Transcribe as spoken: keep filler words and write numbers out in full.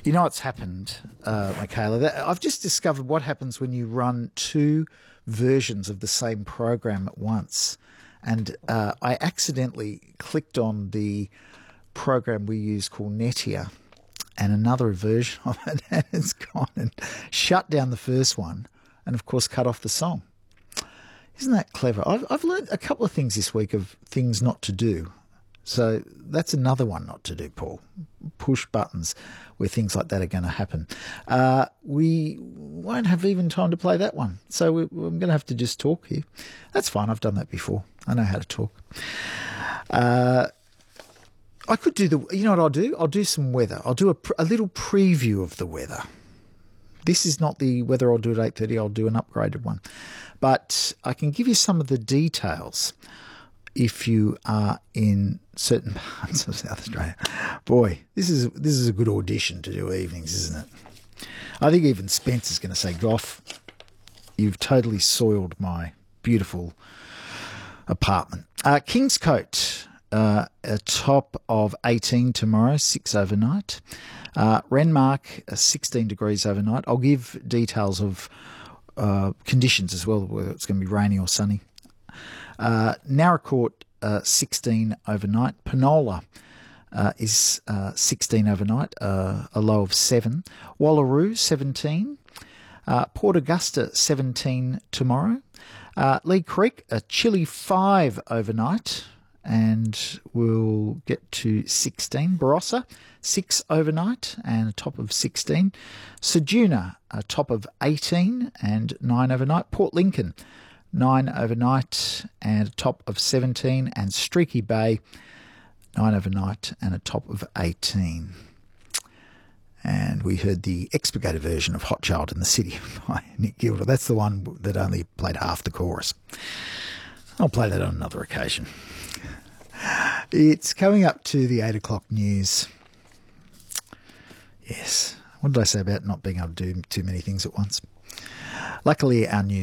You know what's happened, uh, Michaela? That, I've just discovered what happens when you run two versions of the same program at once. And uh, I accidentally clicked on the program we use called Netia and another version of it, and it's gone and shut down the first one and, of course, cut off the song. Isn't that clever? I've, I've learned a couple of things this week of things not to do. So that's another one not to do, Paul. Push buttons where things like that are going to happen. Uh, we won't have even time to play that one. So we, I'm going to have to just talk here. That's fine. I've done that before. I know how to talk. Uh, I could do the, you know what I'll do? I'll do some weather. I'll do a, a little preview of the weather. This is not the weather I'll do at eight thirty. I'll do an upgraded one. But I can give you some of the details if you are in certain parts of South Australia. Boy, this is this is a good audition to do evenings, isn't it? I think even Spencer's going to say, Goff, you've totally soiled my beautiful apartment. Uh, Kingscote, uh, a top of eighteen tomorrow, six overnight. Uh, Renmark, uh, sixteen degrees overnight. I'll give details of uh, conditions as well, whether it's going to be rainy or sunny. Uh, Narracourt, uh, sixteen overnight. Penola uh, is uh, sixteen overnight, uh, a low of seven. Wallaroo, seventeen. Uh, Port Augusta, seventeen tomorrow. Uh, Lee Creek, a chilly five overnight, and we'll get to sixteen. Barossa, six overnight and a top of sixteen. Ceduna, a top of eighteen and nine overnight. Port Lincoln, nine overnight and a top of seventeen. And Streaky Bay, nine overnight and a top of eighteen. And we heard the expurgated version of Hot Child in the City by Nick Gilder. That's the one that only played half the chorus. I'll play that on another occasion. It's coming up to the eight o'clock news. Yes. What did I say about not being able to do too many things at once? Luckily, our news